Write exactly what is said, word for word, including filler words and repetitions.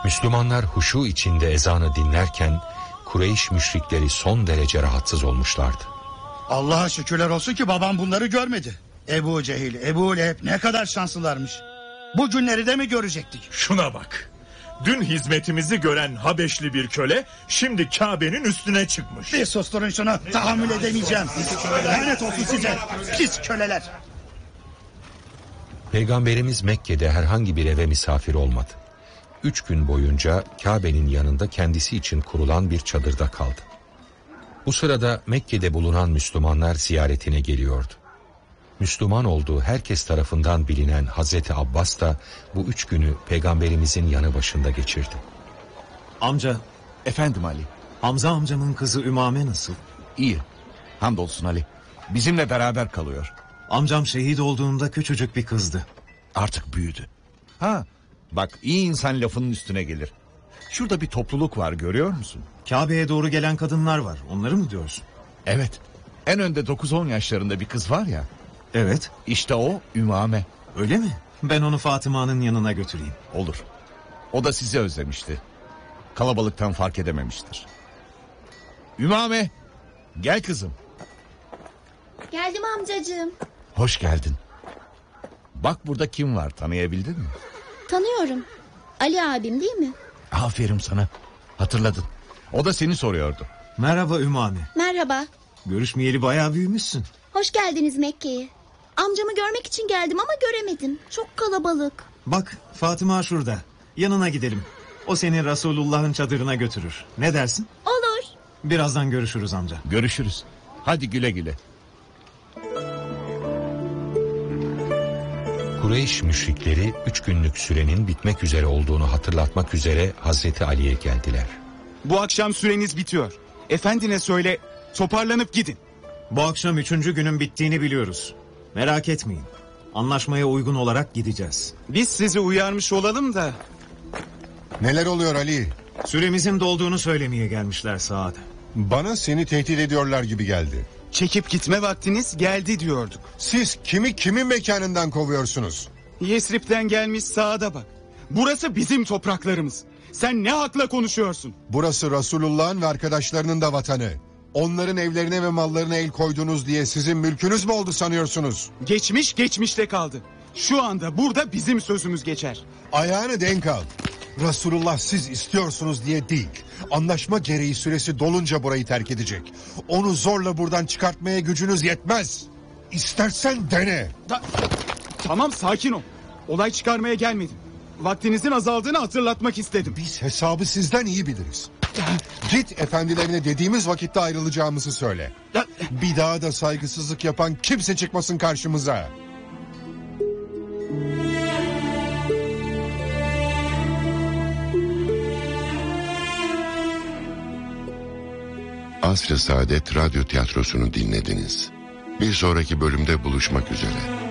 Müslümanlar huşu içinde ezanı dinlerken Kureyş müşrikleri son derece rahatsız olmuşlardı. Allah'a şükürler olsun ki babam bunları görmedi. Ebu Cehil, Ebu Leheb ne kadar şanslılarmış. Bu günleri de mi görecektik? Şuna bak. Dün hizmetimizi gören Habeşli bir köle şimdi Kabe'nin üstüne çıkmış. Bir susturun şunu, tahammül edemeyeceğim. Lanet olsun size, pis köleler. Peygamberimiz Mekke'de herhangi bir eve misafir olmadı. Üç gün boyunca Kabe'nin yanında kendisi için kurulan bir çadırda kaldı. Bu sırada Mekke'de bulunan Müslümanlar ziyaretine geliyordu. Müslüman olduğu herkes tarafından bilinen Hazreti Abbas da bu üç günü Peygamberimizin yanı başında geçirdi. Amca, Efendim Ali. Hamza amcamın kızı Ümame nasıl? İyi. Hamdolsun Ali. Bizimle beraber kalıyor. Amcam şehit olduğunda küçücük bir kızdı. Artık büyüdü. Ha, bak iyi insan lafının üstüne gelir. Şurada bir topluluk var, görüyor musun? Kabe'ye doğru gelen kadınlar var. Onları mı diyorsun? Evet. En önde dokuz on yaşlarında bir kız var ya. Evet. İşte o Ümame. Öyle mi? Ben onu Fatıma'nın yanına götüreyim. Olur. O da sizi özlemişti. Kalabalıktan fark edememiştir. Ümame, gel kızım. Geldim amcacığım. Hoş geldin. Bak burada kim var, tanıyabildin mi? Tanıyorum. Ali abim değil mi? Aferin sana. Hatırladın. O da seni soruyordu. Merhaba Ümame. Merhaba. Görüşmeyeli bayağı büyümüşsün. Hoş geldiniz Mekke'ye. Amcamı görmek için geldim ama göremedim. Çok kalabalık. Bak Fatıma şurada. Yanına gidelim. O seni Resulullah'ın çadırına götürür. Ne dersin? Olur. Birazdan görüşürüz amca. Görüşürüz. Hadi güle güle. Kureyş müşrikleri üç günlük sürenin bitmek üzere olduğunu hatırlatmak üzere Hazreti Ali'ye geldiler. Bu akşam süreniz bitiyor. Efendine söyle, toparlanıp gidin. Bu akşam üçüncü günün bittiğini biliyoruz. Merak etmeyin. Anlaşmaya uygun olarak gideceğiz. Biz sizi uyarmış olalım da. Neler oluyor Ali? Süremizin dolduğunu söylemeye gelmişler Saad. Bana seni tehdit ediyorlar gibi geldi. Çekip gitme vaktiniz geldi diyorduk. Siz kimi kimin mekanından kovuyorsunuz? Yesrib'den gelmiş Saad'a bak. Burası bizim topraklarımız. Sen ne hakla konuşuyorsun? Burası Resulullah'ın ve arkadaşlarının da vatanı. Onların evlerine ve mallarına el koydunuz diye sizin mülkünüz mü oldu sanıyorsunuz? Geçmiş geçmişte kaldı. Şu anda burada bizim sözümüz geçer. Ayağını denk al. Resulullah siz istiyorsunuz diye değil. Anlaşma gereği süresi dolunca burayı terk edecek. Onu zorla buradan çıkartmaya gücünüz yetmez. İstersen dene. Da, tamam sakin ol. Olay çıkarmaya gelmedim. Vaktinizin azaldığını hatırlatmak istedim. Biz hesabı sizden iyi biliriz. Git efendilerine dediğimiz vakitte ayrılacağımızı söyle. Bir daha da saygısızlık yapan kimse çıkmasın karşımıza. Asr-ı Saadet Radyo Tiyatrosu'nu dinlediniz. Bir sonraki bölümde buluşmak üzere.